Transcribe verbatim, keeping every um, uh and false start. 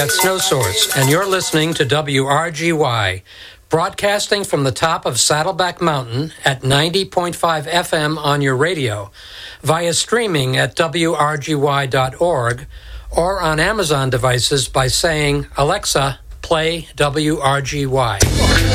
At Snow Source, and you're listening to W R G Y, broadcasting from the top of Saddleback Mountain at ninety point five F M on your radio, via streaming at W R G Y dot org, or on Amazon devices by saying, Alexa, play W R G Y.